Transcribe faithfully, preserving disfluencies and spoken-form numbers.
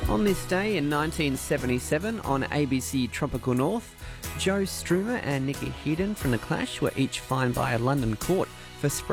On this day in nineteen seventy-seven on A B C Tropical North, Joe Strummer and Nicky Headon from The Clash were each fined by a London court for spraying